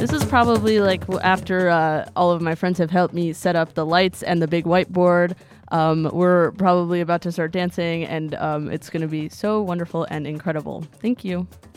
This is probably like after all of my friends have helped me set up the lights and the big whiteboard. We're probably about to start dancing, and it's going to be so wonderful and incredible. Thank you.